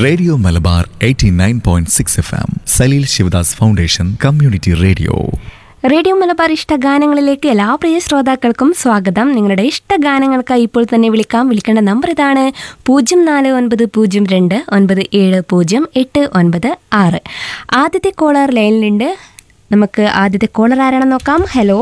Radio Malabar 89.6 FM Saleel Sivadas foundation community radio. Radio Malabar ഇഷ്ടഗാനങ്ങളിലേക്ക് എല്ലാ പ്രിയ ശ്രോതാക്കൾക്കും സ്വാഗതം. നിങ്ങളുടെ ഇഷ്ടഗാനങ്ങൾക്കായി ഇപ്പോൾ തന്നെ വിളിക്കേണ്ട നമ്പർ ഇതാണ് 049209700896. ആദ്യത്തെ കോളർ ലൈനിലുണ്ട്. നമുക്ക് ആദ്യത്തെ കോളർ ആരാണെന്ന് നോക്കാം. ഹലോ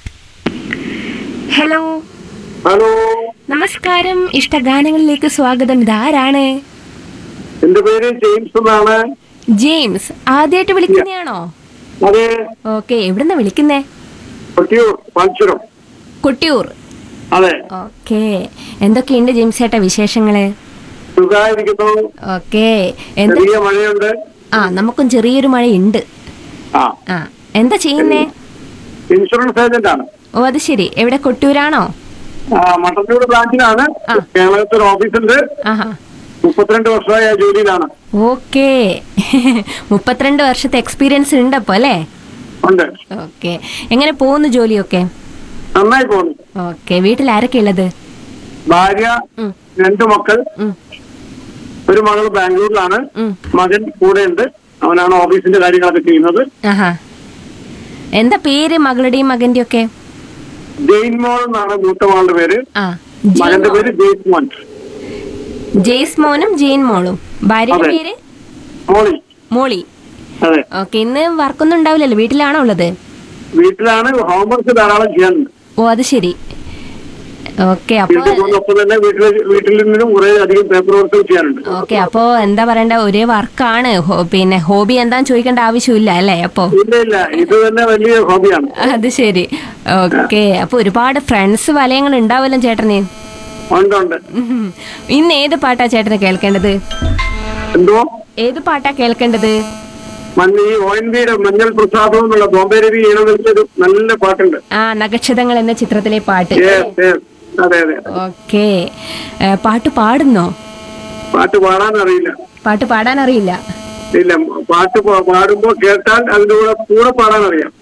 ഹലോ ഹലോ, നമസ്കാരം. ഇഷ്ടഗാനങ്ങളിലേക്ക് സ്വാഗതം. ഇതാരാണ്? എന്റെ പേര് ജെയിംസ് എന്നാണ്. ജെയിംസ്, ആദ്യമായിട്ട് വിളിക്കുന്നതാണോ? അതെ. ഓക്കെ, എവിടുന്നാ വിളിക്കുന്നേ? കൊട്ടിയൂർ പാൽച്ചുരം. കൊട്ടിയൂർ. അതെ. ഓക്കെ, എന്തൊക്കെയുണ്ട് ജെയിംസ് ചേട്ടാ വിശേഷങ്ങള്? സുഖമായിരിക്കുന്നു. ഓക്കെ, ചെറിയ മഴയുണ്ട്. നമുക്കും ചെറിയൊരു മഴയുണ്ട്. ആ, എന്താ ചെയ്യുന്നേ? ഇൻഷുറൻസ് ഏജന്റ് ആണ്. ഓ, അത് ശരി. എവിടെ, കൊട്ടിയൂരാണോ? മട്ടന്നൂർ ബ്രാഞ്ചിലാണ്. കേരളത്തിൽ ഓഫീസുണ്ട്. 32 വർഷമായ ജോലിയിലാണ്. ഓക്കെ. 32 വർഷത്തെ എക്സ്പീരിയൻസ് ഉണ്ട് അപ്പൊ അല്ലേ? ഉണ്ട്. ഓക്കെ, എങ്ങനെ പോകുന്നു ജോലിയൊക്കെ? നന്നായി പോകുന്നു. ഓക്കെ, വീട്ടിൽ ആരൊക്കെ ഉള്ളത്? ഭാര്യ, 2 മക്കൾ. ഒരു മകൾ ബാംഗ്ലൂരിലാണ്, മകൻ കൂടെ ഉണ്ട്. അവനാണ് ഓഫീസിന്റെ കാര്യങ്ങളൊക്കെ ചെയ്യുന്നത്. എന്താ പേര് മകളുടെയും മകന്റെയും ഒക്കെ? ജെയിൻമോൾ എന്നാണ് മൂത്ത മകളുടെ പേര്. മകന്റെ പേര് ജെയ്സ്മോൻ. ജെയ്സ്മോനും ജെയിൻ മോളും. ഭാര്യയുടെ പേര് മോളി. മോളി. അതെ. ഓക്കെ, ഇന്ന് വർക്കൊന്നും ഉണ്ടാവില്ലല്ലോ, വീട്ടിലാണോ ഉള്ളത്? വീട്ടിലാണ്. ഹോംവർക്ക് ധാരാളം ചെയ്യാനുണ്ട്. ഓ, അത് ശരി. ഓക്കെ, ഒപ്പം തന്നെ വീട്ടിൽ നിന്നും കുറെ അധികം പേപ്പർ വർക്ക് ചെയ്യാനുണ്ട്. ഓക്കെ, അപ്പോ എന്താ പറയണ്ട, ഒരേ വർക്കാണ്. പിന്നെ ഹോബി എന്താന്ന് ചോദിക്കേണ്ട ആവശ്യമില്ല അല്ലേ? അപ്പൊ ഇല്ല, ഇത് തന്നെ വലിയ ഹോബിയാണ്. അത് ശരി. ഓക്കെ, അപ്പൊ ഒരുപാട് ഫ്രണ്ട്സ് വലയങ്ങൾ ഉണ്ടാവല്ലോ ചേട്ടന്. ഉണ്ട്. ഇന്ന് ഏത് പാട്ടാ ചേട്ടന് കേൾക്കേണ്ടത്? എന്തോ? ഏത് പാട്ടാ കേൾക്കേണ്ടത്? ഈ ONVയുടെ മഞ്ഞൾ പ്രസാദം എന്നുള്ള ബോംബെ രവി ഈണം വെച്ചൊരു നല്ല പാട്ടുണ്ട്. നക്ഷതങ്ങൾ എന്ന ചിത്രത്തിലെ പാട്ട്. അതെ അതെ. ഓക്കെ, പാട്ട് പാടുന്നോ? പാട്ട് പാടാനറിയില്ല. പാട്ട് പാടാനറിയില്ല? ഇല്ല, പാട്ട് പാടുമ്പോ കേട്ടാൽ അതിന്റെ കൂടെ പാടാനറിയാം.